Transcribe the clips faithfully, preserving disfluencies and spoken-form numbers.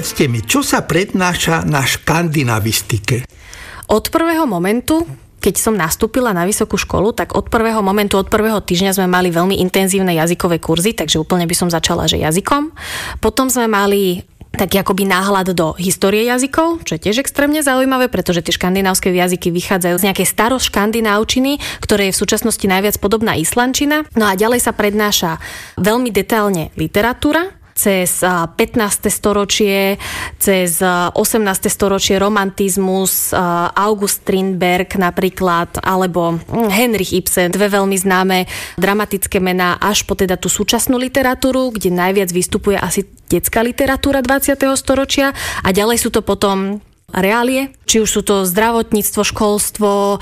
Povedzte mi, čo sa prednáša na škandinavistike? Od prvého momentu, keď som nastúpila na vysokú školu, tak od prvého momentu, od prvého týždňa sme mali veľmi intenzívne jazykové kurzy, takže úplne by som začala, že jazykom. Potom sme mali taký akoby náhľad do histórie jazykov, čo je tiež extrémne zaujímavé, pretože tie škandinávske jazyky vychádzajú z nejakej staroškandinávčiny, ktoré je v súčasnosti najviac podobná islandčina. No a ďalej sa prednáša veľmi detailne literatúra, cez pätnáste storočie, cez osemnáste storočie romantizmus, August Strindberg napríklad, alebo Henrik Ibsen, dve veľmi známe dramatické mená, až po teda tú súčasnú literatúru, kde najviac vystupuje asi detská literatúra dvadsiateho storočia a ďalej sú to potom reálie, či už sú to zdravotníctvo, školstvo,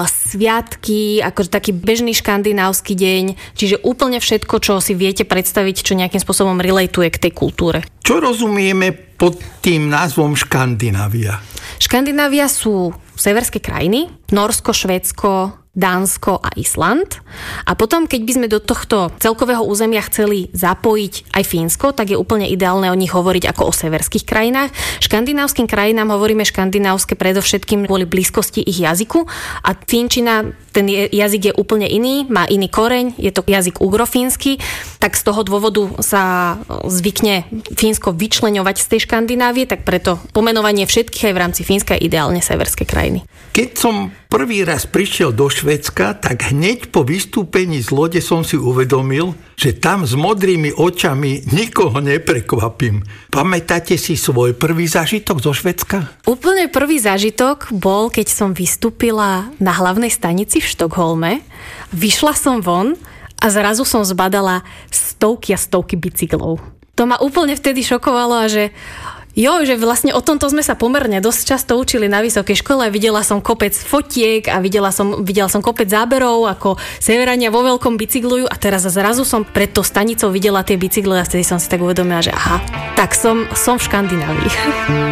sviatky, akože taký bežný škandinávsky deň, čiže úplne všetko, čo si viete predstaviť, čo nejakým spôsobom relatuje k tej kultúre. Čo rozumieme pod tým názvom Škandinávia? Škandinávia sú severské krajiny, Nórsko, Švédsko, Dánsko a Island. A potom, keď by sme do tohto celkového územia chceli zapojiť aj Fínsko, tak je úplne ideálne o nich hovoriť ako o severských krajinách. Škandinávskym krajinám hovoríme škandinávske predovšetkým kvôli blízkosti ich jazyku a fínčina, ten jazyk je úplne iný, má iný koreň, je to jazyk ugrofínsky, tak z toho dôvodu sa zvykne Fínsko vyčleňovať z tej Škandinávie, tak preto pomenovanie všetkých aj v rámci Fínska je ideálne severské krajiny. Keď som prvý raz prišiel do Švédska, tak hneď po vystúpení z lode som si uvedomil, že tam s modrými očami nikoho neprekvapím. Pamätáte si svoj prvý zážitok zo Švédska? Úplne prvý zážitok bol, keď som vystúpila na hlavnej stanici v Štokholme. Vyšla som von a zrazu som zbadala stovky a stovky bicyklov. To ma úplne vtedy šokovalo a že jo, že vlastne o tomto sme sa pomerne dosť často učili na vysokej škole. Videla som kopec fotiek a videla som, videla som kopec záberov, ako severania vo veľkom bicyklujú a teraz zrazu som pred tou stanicou videla tie bicykle a vtedy som si tak uvedomila, že aha, tak som, som v Škandinávii.